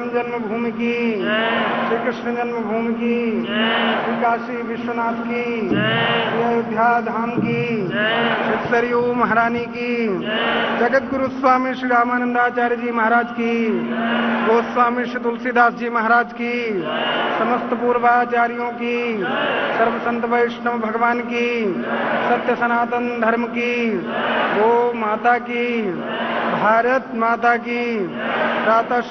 राम जन्मभूमि की, श्री कृष्ण जन्मभूमि की, श्री काशी विश्वनाथ की, श्री अयोध्या धाम की, श्री सरयू महारानी की, जगत गुरु स्वामी श्री रामानंदाचार्य जी महाराज की, गोस्वामी श्री तुलसीदास जी महाराज की, समस्त पूर्वाचार्यों की, सर्व संत वैष्णव भगवान की, सत्य सनातन धर्म की, गो माता की, भारत माता की, प्रातः